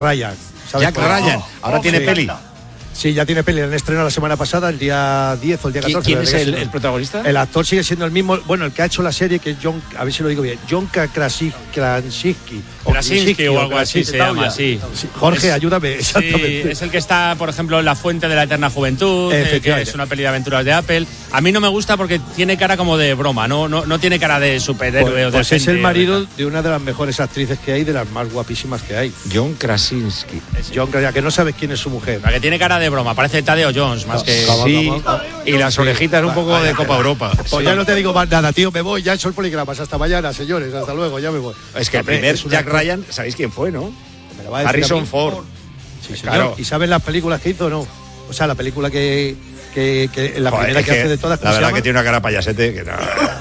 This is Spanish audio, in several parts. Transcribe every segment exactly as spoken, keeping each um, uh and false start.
Ryan. Jack Ryan, oh, ahora oh, tiene sí. peli. Sí, ya tiene peli. El estreno la semana pasada, el día diez o el día catorce. ¿Quién es el, el protagonista? El actor sigue siendo el mismo. Bueno, el que ha hecho la serie, que es John, a ver si lo digo bien, John Krasinski. O Krasinski o algo así se llama, sí. Jorge, es, ayúdame, exactamente. Sí, es el que está, por ejemplo, en La Fuente de la Eterna Juventud, eh, que es una peli de aventuras de Apple. A mí no me gusta porque tiene cara como de broma, no, no, no tiene cara de superhéroe pues, o de pues gente, es el marido de una de las mejores actrices que hay, de las más guapísimas que hay. John Krasinski. John Krasinski, que no sabes quién es su mujer. La que tiene cara de broma, parece Tadeo Jones, más que... ¿Cómo, sí, cómo, cómo? Y las orejitas un poco vaya, de Copa Europa. Pues sí. Ya no te digo más nada, tío, me voy, ya he hecho el poligramas. Hasta mañana, señores, hasta luego, ya me voy. Es que el primer es Jack Ryan, ¿sabéis quién fue, no? Me lo va a Harrison Ford. Sí, señor. Claro. ¿Y sabes las películas que hizo o no? O sea, la película que... que, que la Joder, primera que, que hace de todas. La verdad que tiene una cara payasete que no...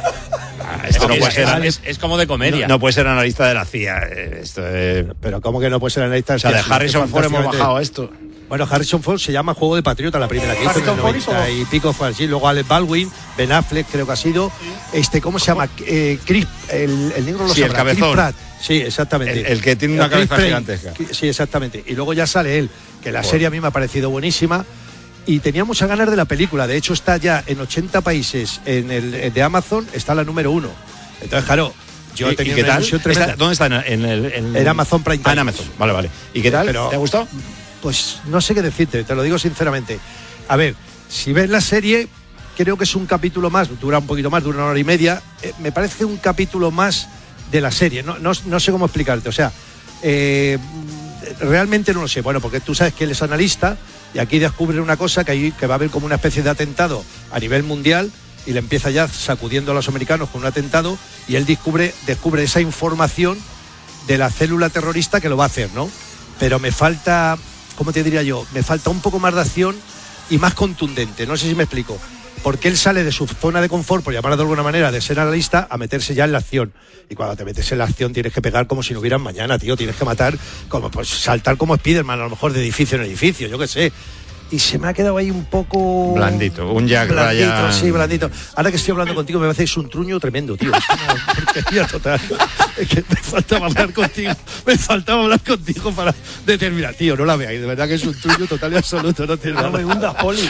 Esto no puede ser, es, es como de comedia. No, no puede ser analista de la C I A. Esto es... Pero ¿cómo que no puede ser analista? O sea, de Harrison Ford hemos bajado a esto. Bueno, Harrison Ford se llama Juego de Patriota, la primera que hizo en el noventa y pico fue así. Luego Alec Baldwin, Ben Affleck creo que ha sido. Este, ¿cómo se llama? Eh, Chris, el, el negro lo sí, sabrá. El cabezón. Chris Pratt. Sí, exactamente. El, el que tiene una el cabeza gigantesca. Sí, exactamente. Y luego ya sale él, que la bueno. serie a mí me ha parecido buenísima. Y tenía muchas ganas de la película. De hecho, está ya en ochenta países en el de Amazon, está la número uno. Entonces, claro, yo ¿Y, tenía ¿y qué una tal? ilusión tremenda. ¿Dónde está? En el en, en Amazon Prime Time. Ah, en Amazon. Vale, vale. ¿Y qué tal? Pero, ¿te ha gustado? Pues no sé qué decirte, te lo digo sinceramente. A ver, si ves la serie, creo que es un capítulo más, dura un poquito más, dura una hora y media. Eh, me parece un capítulo más de la serie. No, no, no sé cómo explicarte. O sea, eh, realmente no lo sé. Bueno, porque tú sabes que él es analista y aquí descubre una cosa que, hay, que va a haber como una especie de atentado a nivel mundial. Y le empieza ya sacudiendo a los americanos con un atentado y él descubre, descubre esa información de la célula terrorista que lo va a hacer, ¿no? Pero me falta, ¿cómo te diría yo? Me falta un poco más de acción y más contundente, no sé si me explico. Porque él sale de su zona de confort, por llamarlo de alguna manera, de ser analista, a meterse ya en la acción. Y cuando te metes en la acción tienes que pegar como si no hubiera mañana, tío. Tienes que matar, como pues saltar como Spiderman, a lo mejor de edificio en edificio, yo qué sé. Y se me ha quedado ahí un poco... Blandito, un Jack blandito, Ryan... sí, blandito. Ahora que estoy hablando contigo me hacéis un truño tremendo, tío. Es una porquería total. Es que me faltaba hablar contigo. Me faltaba hablar contigo para determinar. Tío, no la veáis. De verdad que es un truño total y absoluto. No tiene nada. No me hundas, Poli.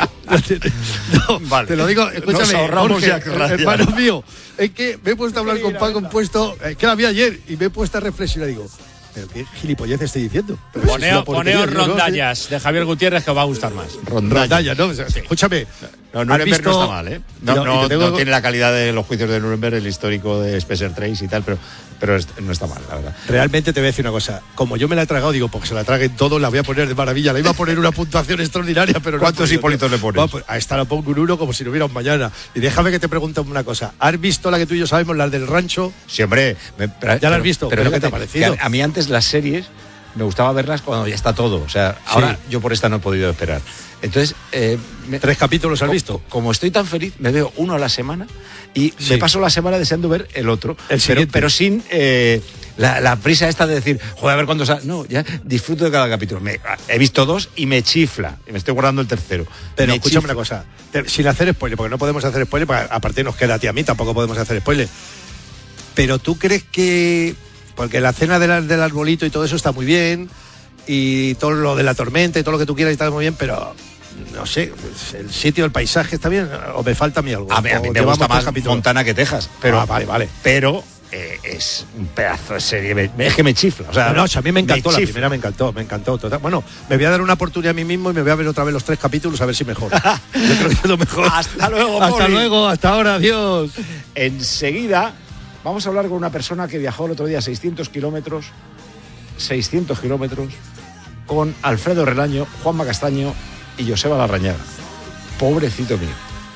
No, vale. Te lo digo, escúchame, Jorge, Jack Ryan. Hermano mío, es que me he puesto a hablar con Paco, he puesto... Es que la vi ayer y me he puesto a reflexionar y digo... ¿Pero qué gilipollez estoy diciendo? Poneo, poneo Rondallas de Javier Gutiérrez que os va a gustar más. Rondallas, ¿no? Sí. Escúchame. No, Nuremberg visto... no está mal, ¿eh? No, no, no, tengo... no tiene la calidad de los juicios de Nuremberg, el histórico de Spencer Tracy y tal, pero, pero no está mal, la verdad. Realmente te voy a decir una cosa. Como yo me la he tragado, digo, porque se la traguen todos, la voy a poner de maravilla. La iba a poner una puntuación extraordinaria, pero no. ¿Cuántos Hipólitos le pones? Pues a esta la pongo un uno como si no hubiera un mañana. Y déjame que te pregunte una cosa. ¿Has visto la que tú y yo sabemos, la del rancho? Sí, hombre. Me, pero, ¿Ya la has visto? Pero, pero ¿qué te ha parecido? A, a mí antes las series me gustaba verlas cuando ya está todo. O sea, ahora sí. Yo por esta no he podido esperar. Entonces, eh, me, ¿tres capítulos has como, visto? Como estoy tan feliz, me veo uno a la semana y sí. me paso la semana deseando ver el otro. El pero, pero sin eh, la, la prisa esta de decir, joder, a ver cuándo sale. No, ya disfruto de cada capítulo. Me, he visto dos y me chifla. Y me estoy guardando el tercero. Pero me escúchame chifla. una cosa, te, sin hacer spoiler, porque no podemos hacer spoiler, porque aparte nos queda a ti a mí, tampoco podemos hacer spoiler. Pero tú crees que... Porque la cena del, del arbolito y todo eso está muy bien, y todo lo de la tormenta y todo lo que tú quieras está muy bien, pero no sé, el sitio, el paisaje está bien, o me falta a mí algo. A mí, a mí me gusta más Montana que Texas, pero ah, vale, vale. Pero eh, es un pedazo de serie, me, es que me chifla. O sea, no, no, o sea, a mí me encantó, me la primera me encantó, me encantó. Total. Bueno, me voy a dar una oportunidad a mí mismo y me voy a ver otra vez los tres capítulos a ver si mejor. Yo creo que es lo mejor. Hasta luego, Hasta Poli. luego, hasta ahora, adiós. Enseguida vamos a hablar con una persona que viajó el otro día seiscientos kilómetros, seiscientos kilómetros, con Alfredo Relaño, Juanma Castaño y Joseba Larrañaga. Pobrecito mío.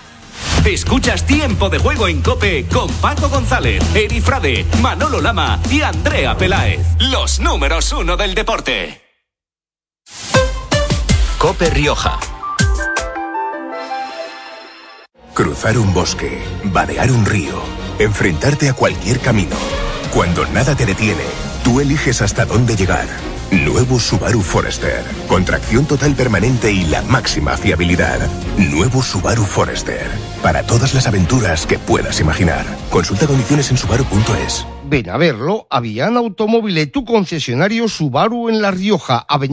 Escuchas Tiempo de Juego en COPE con Paco González, Eri Frade, Manolo Lama y Andrea Peláez. Los números uno del deporte. COPE Rioja. Cruzar un bosque, vadear un río, enfrentarte a cualquier camino. Cuando nada te detiene, tú eliges hasta dónde llegar. Nuevo Subaru Forester. Con tracción total permanente y la máxima fiabilidad. Nuevo Subaru Forester. Para todas las aventuras que puedas imaginar. Consulta condiciones en subaru punto es. Ven a verlo a Viana Automóvil, tu concesionario Subaru en La Rioja, avenida